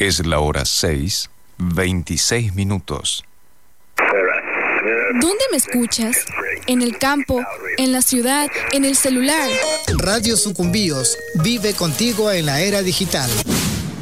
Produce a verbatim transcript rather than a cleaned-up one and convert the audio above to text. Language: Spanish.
Es la hora seis, veintiséis minutos. ¿Dónde me escuchas? ¿En el campo? ¿En la ciudad? ¿En el celular? Radio Sucumbíos vive contigo en la era digital.